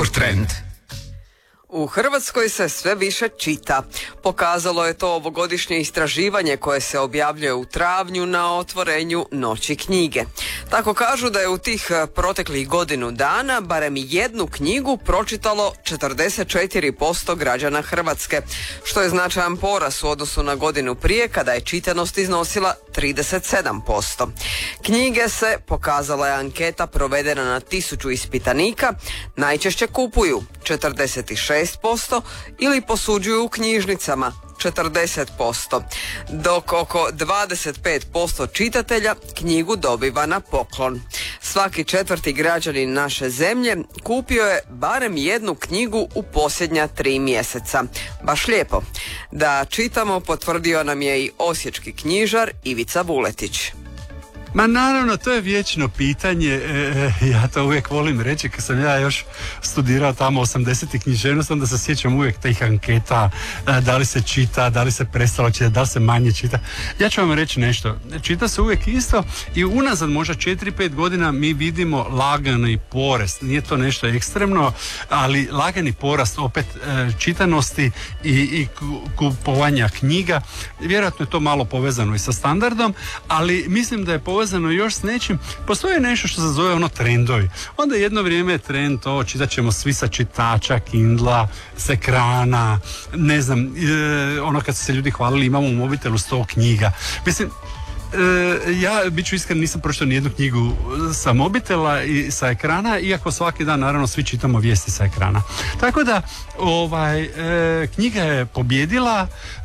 Kulturtrend. U Hrvatskoj se sve više čita. Pokazalo je to ovogodišnje istraživanje koje se objavljuje u travnju na otvorenju Noći knjige. Tako kažu da je u tih proteklih godinu dana barem jednu knjigu pročitalo 44% građana Hrvatske, što je značajan porast u odnosu na godinu prije kada je čitanost iznosila 37%. Knjige se, pokazala je anketa provedena na 1000 ispitanika, najčešće kupuju 46% ili posuđuju u knjižnicama 40%, dok oko 25% čitatelja knjigu dobiva na poklon. Svaki četvrti građanin naše zemlje kupio je barem jednu knjigu u posljednja 3 mjeseca. Baš lijepo. Da čitamo potvrdio nam je i osječki knjižar Ivica Vuletić. Ma naravno, to je vječno pitanje, ja to uvijek volim reći, kad sam ja još studirao tamo 80. književnost, onda se sjećam uvijek tih anketa, da li se čita, da li se prestalo čitati, da li se manje čita. Ja ću vam reći nešto, čita se uvijek isto i unazad možda 4-5 godina mi vidimo lagani porast, nije to nešto ekstremno, ali lagani porast opet čitanosti i kupovanja knjiga. Vjerojatno je to malo povezano i sa standardom, ali mislim da je povezano još s nečim. Postoji nešto što se zove ono trendovi. Onda jedno vrijeme je trend to, čitat ćemo svi sa čitača, Kindla, s ekrana, ne znam, ono kad su se ljudi hvalili imamo u mobitelu 100 knjiga. Mislim, ja, bit ću iskren, nisam pročitao nijednu knjigu sa mobitela i sa ekrana, iako svaki dan naravno svi čitamo vijesti sa ekrana. Tako da knjiga je pobjedila.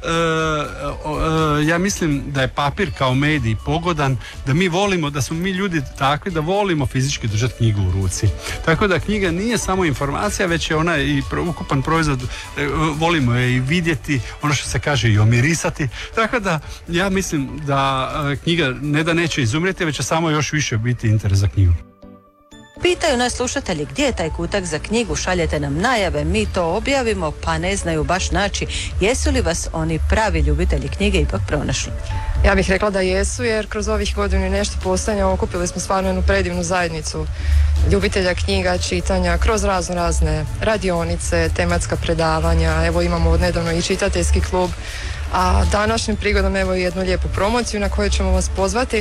Ja mislim da je papir kao medij pogodan, da mi volimo, da smo mi ljudi takvi da volimo fizički držati knjigu u ruci. Tako da knjiga nije samo informacija, već je ona i ukupan proizvod, volimo je i vidjeti, ono što se kaže i omirisati. Tako da ja mislim da knjiga ne da neće izumrijeti, već će samo još više biti interes za knjigu. Pitaju nas slušatelji gdje je taj kutak za knjigu, šaljete nam najave, mi to objavimo, pa ne znaju baš naći. Jesu li vas oni pravi ljubitelji knjige ipak pronašli? Ja bih rekla da jesu, jer kroz ovih godinu i nešto postojanja okupili smo stvarno jednu predivnu zajednicu ljubitelja knjiga, čitanja, kroz razne radionice, tematska predavanja, evo imamo odnedavno i čitateljski klub, a današnjim prigodom evo jednu lijepu promociju na koju ćemo vas pozvati.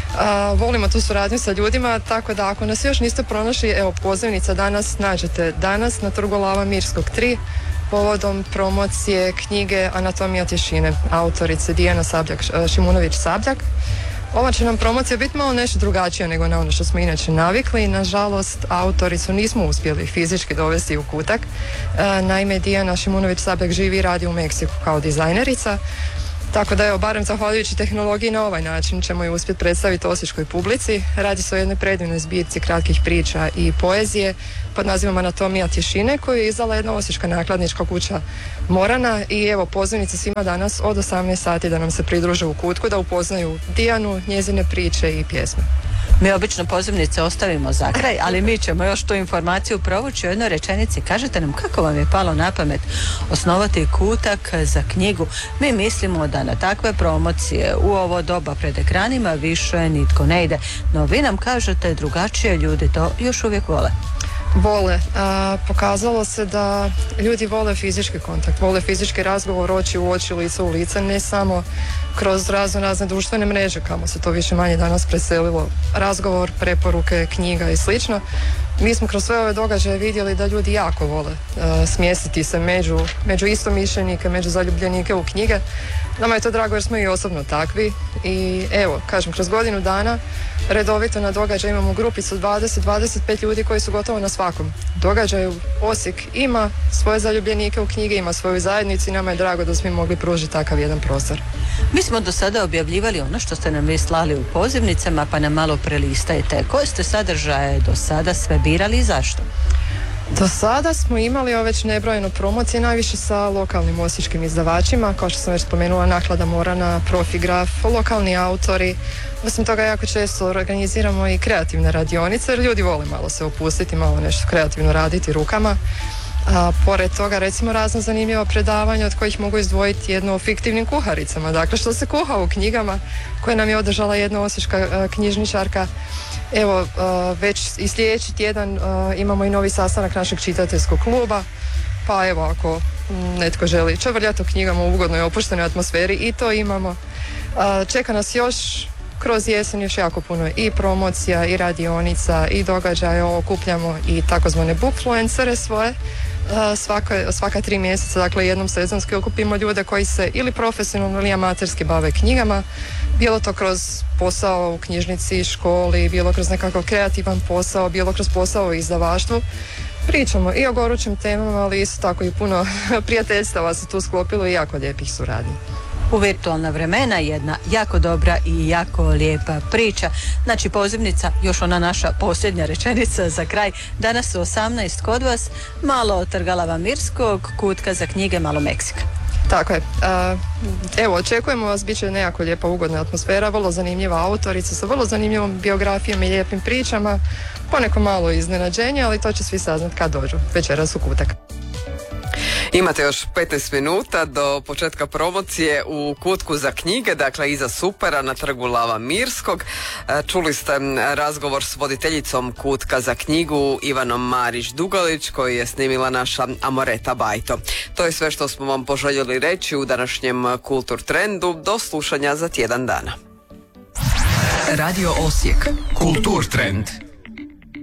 Volimo tu suradnju sa ljudima, tako da ako nas još niste pronašli, evo pozivnica danas, nađete danas na Trgu Lava Mirskog 3 povodom promocije knjige Anatomija tišine, autorice Dijana Šimunović-Sabljak. Ova će nam promocija biti malo nešto drugačija nego na ono što smo inače navikli. Nažalost, autoricu nismo uspjeli fizički dovesti u kutak. Naime, Dijana Šimunović-Sabljak živi i radi u Meksiku kao dizajnerica. Tako da evo, barem zahvaljujući tehnologiji na ovaj način ćemo ju uspjeti predstaviti osječkoj publici. Radi se o jednoj predivnoj zbirci kratkih priča i poezije pod nazivom Anatomija tišine koju je izdala jedna osječka nakladnička kuća Morana i evo pozivnica svima danas od 18 sati da nam se pridruže u kutku, da upoznaju Dijanu, njezine priče i pjesme. Mi obično pozivnice ostavimo za kraj, ali mi ćemo još tu informaciju provući u jednoj rečenici. Kažete nam kako vam je palo na pamet osnovati kutak za knjigu. Mi mislimo da na takve promocije u ovo doba pred ekranima više nitko ne ide. No vi nam kažete drugačije, ljudi to još uvijek vole. Vole. Pokazalo se da ljudi vole fizički kontakt, vole fizički razgovor oči u oči, lice u lice, ne samo kroz razne društvene mreže, kamo se to više manje danas preselilo, razgovor, preporuke, knjiga i slično. Mi smo kroz sve ove događaje vidjeli da ljudi jako vole smjestiti se među istomišljenike, među zaljubljenike u knjige. Nama je to drago jer smo i osobno takvi i evo, kažem, kroz godinu dana redovito na događaju imamo grupicu 20-25 ljudi koji su gotovo na svakom događaju. Osijek ima svoje zaljubljenike u knjige, ima svoju zajednicu i nama je drago da smo mogli pružiti takav jedan prostor. Mi smo do sada objavljivali ono što ste nam vi slali u pozivnicama, pa nam malo prelistajte. Koje ste sadržaje do sada sve birali i zašto? Do sada smo imali već nebrojeno promocije, najviše sa lokalnim osječkim izdavačima, kao što sam već spomenula, Naklada Morana, Profigraf, lokalni autori. Osim toga jako često organiziramo i kreativne radionice, jer ljudi vole malo se opustiti, malo nešto kreativno raditi rukama. A pored toga, recimo, razna zanimljiva predavanja od kojih mogu izdvojiti jedno o fiktivnim kuharicama. Dakle, što se kuha u knjigama koje nam je održala jedna osječka knjižničarka. Evo, već i sljedeći tjedan imamo i novi sastanak našeg čitateljskog kluba. Pa evo, ako netko želi čavrljati o knjigama u ugodnoj opuštenoj atmosferi, i to imamo. Čeka nas još kroz jesen još jako puno i promocija, i radionica, i događaja. Okupljamo i takozvane bookfluencere svoje. Svaka 3 mjeseca, dakle jednom sezonski okupimo ljude koji se ili profesionalno ili amaterski bave knjigama, bilo to kroz posao u knjižnici, školi, bilo kroz nekakav kreativan posao, bilo kroz posao u izdavaštvu. Pričamo i o gorućim temama, ali isto tako i puno prijateljstava se tu sklopilo i jako lijepih suradnji. U virtualna vremena jedna jako dobra i jako lijepa priča. Znači, pozivnica, još ona naša posljednja rečenica za kraj. Danas u 18 kod vas, malo od Trgalava Mirskog, kutka za knjige, malo Meksika. Tako je. Evo, očekujemo vas, bit će nekako lijepa, ugodna atmosfera, vrlo zanimljiva autorica sa vrlo zanimljivom biografijom i lijepim pričama, poneko malo iznenađenje, ali to će svi saznat kad dođu večeras u kutak. Imate još 15 minuta do početka promocije u kutku za knjige, dakle iza Supera na trgu Lava Mirskog. Čuli ste razgovor s voditeljicom kutka za knjigu Ivanom Marić-Dugalić, koju je snimila naša Amoreta Bajto. To je sve što smo vam poželjeli reći u današnjem Kultur trendu. Do slušanja za tjedan dana. Radio Osijek. Kultur trend.